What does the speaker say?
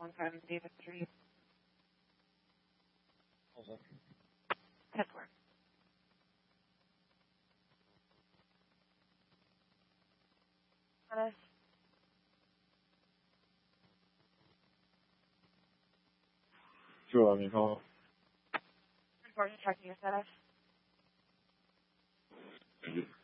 115 David Street. Hold on. Pittsburgh. Status. Sure, I mean, hold Report checking your status. on.